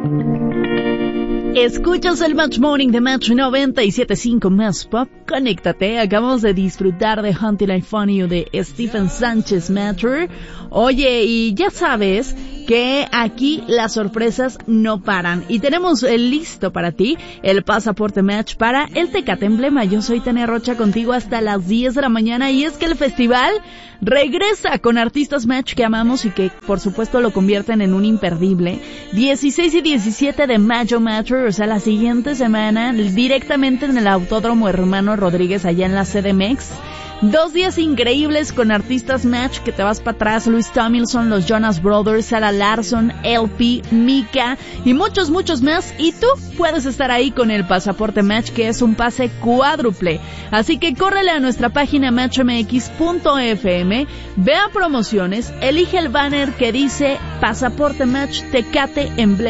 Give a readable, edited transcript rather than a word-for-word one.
Escuchas el Match Morning de Match 97.5 Más Pop. Conéctate, acabamos de disfrutar de Until I Found You de Stephen Sánchez Matter. Oye, y ya sabes que aquí las sorpresas no paran. Y tenemos listo para ti el pasaporte Match para el Tecate Emblema. Yo soy Tania Rocha, contigo hasta las 10 de la mañana. Y es que el festival regresa con artistas Match que amamos y que por supuesto lo convierten en un imperdible. 16 y 17 de mayo Matter, o sea, la siguiente semana, directamente en el Autódromo Hermano Rodríguez, allá en la CDMX. 2 días increíbles con artistas Match que te vas para atrás: Louis Tomlinson, los Jonas Brothers, Sarah Larsson, LP, Mika y muchos más. Y tú puedes estar ahí con el pasaporte Match, que es un pase cuádruple. Así que córrele a nuestra página matchmx.fm, ve a promociones, elige el banner que dice Pasaporte Match Tecate Emblema.